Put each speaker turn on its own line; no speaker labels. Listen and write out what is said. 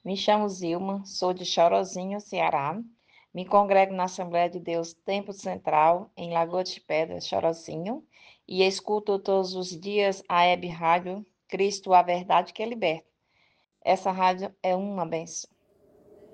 Me chamo Zilma, sou de Chorozinho, Ceará. Me congrego na Assembleia de Deus Tempo Central, em Lagoa de Pedras, Chorozinho, e escuto todos os dias a Web Rádio Cristo, a Verdade que Liberta. Essa rádio é uma benção.